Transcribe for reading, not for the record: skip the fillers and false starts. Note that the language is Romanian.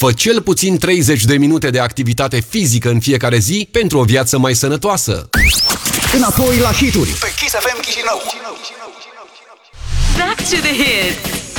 Fă cel puțin 30 de minute de activitate fizică în fiecare zi pentru o viață mai sănătoasă. Înapoi la hituri pe Kiss FM Chișinău. Back to the hits.